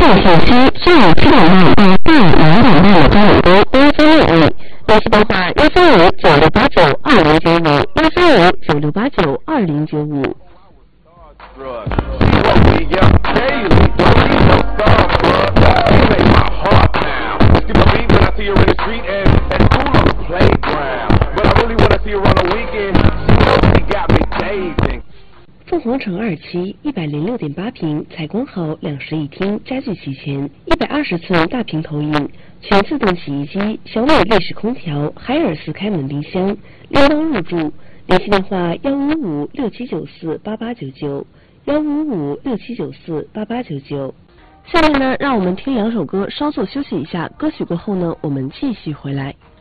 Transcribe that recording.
信息：上午7点半到下午2点半的中午都365，联系电话13596892095，13596892095。凤凰城2期106.8平，采光好，2室1厅，家具齐全，120寸大屏投影，全自动洗衣机，小米立式空调，海尔斯开门冰箱，6包入住。联系电话15567948899，15567948899。下面呢，让我们听2首歌，稍作休息一下。歌曲过后呢，我们继续回来。